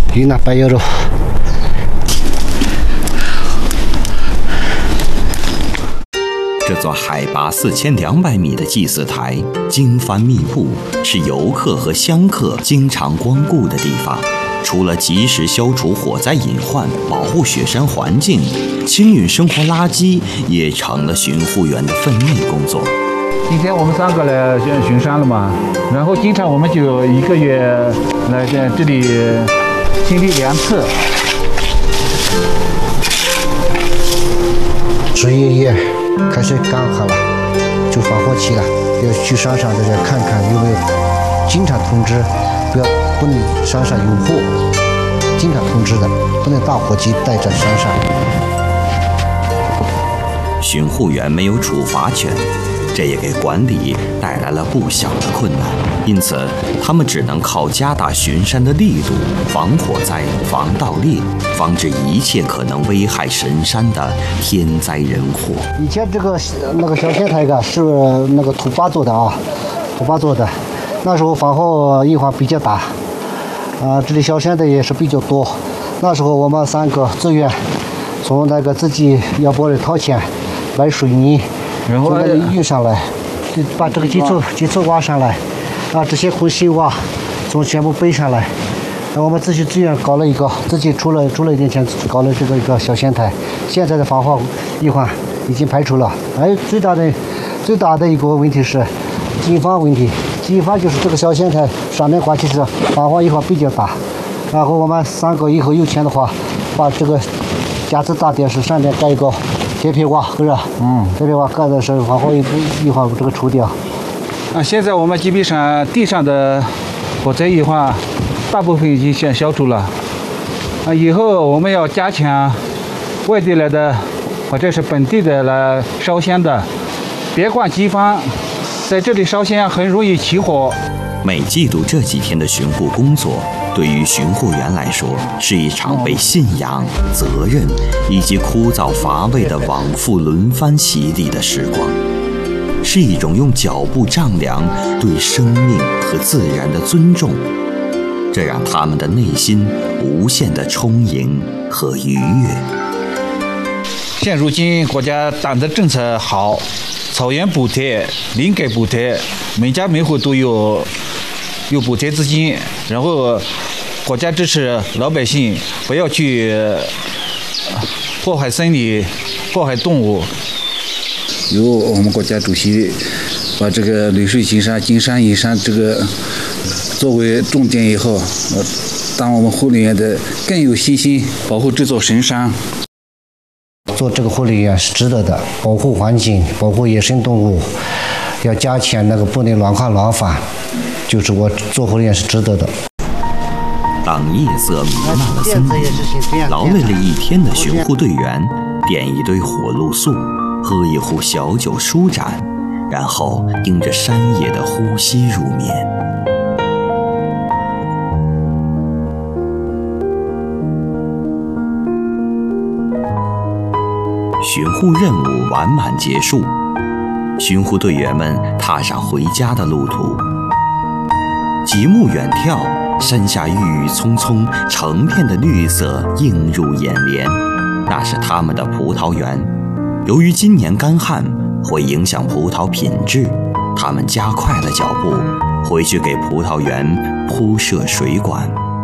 云南白羊肉。 这座海拔4200米的祭祀台，经幡密布，是游客和香客经常光顾的地方。除了及时消除火灾隐患、保护雪山环境，清运生活垃圾也成了巡护员的分内工作。 今天我们3个来巡山了嘛，然后经常我们就1个月来在这里清理2次。 11月开始干旱了，就防火期了，要去山上大家看看有没有，经常通知，不能山上有火，经常通知的，不能打火机带在山上。 巡护员没有处罚权，这也给管理带来了不小的困难，因此他们只能靠加大巡山的力度，防火灾、防盗猎，防止一切可能危害神山的天灾人祸。 以前那个小仙台是那个土巴做的啊，土巴做的，那时候防火隐患比较大，这里小仙台也是比较多。那时候我们3个自愿从那个自己要不掏钱买水泥，然后运上来，把这个基础挖上来，这些混凝瓦从全部背上来。我们自己自愿搞了一个，自己出了一点钱，搞了这个一个小仙台。现在的防火隐患已经排除了。最大的一个问题是经防问题。经防就是这个小仙台上面挂起是防火隐患比较大。然后我们3个以后有钱的话，把这个架子大电视上面盖一个铁皮瓦，是不是？铁皮瓦盖的是防火隐患这个除掉。 现在我们基本上地上的火灾隐患大部分已经消除了。以后我们要加强外地来的或者是本地的来烧香的，别管机房，在这里烧香很容易起火。 每季度这几天的巡护工作，对于巡护员来说，是一场被信仰、责任以及枯燥乏味的往复轮番洗礼的时光，是一种用脚步丈量对生命和自然的尊重，这让他们的内心无限的充盈和愉悦。 现如今国家党的政策好，草原补贴、林改补贴，每家每户都有补贴资金，然后国家支持老百姓不要去破坏森林、破坏动物。 由我们国家主席把这个绿水青山、金山银山这个作为重点以后，当我们护林员的更有信心保护这座神山。 做这个护林员是值得的，保护环境，保护野生动物，要加强那个不能乱砍乱伐，就是我做护林员是值得的。 当夜色弥漫了森林，劳累了一天的巡护队员点一堆火露宿，喝一壶小酒舒展，然后迎着山野的呼吸入眠。巡护任务完满结束，巡护队员们踏上回家的路途。极目远眺，山下郁郁葱葱，成片的绿色映入眼帘，那是他们的葡萄园。由于今年干旱会影响葡萄品质，他们加快了脚步，回去给葡萄园铺设水管。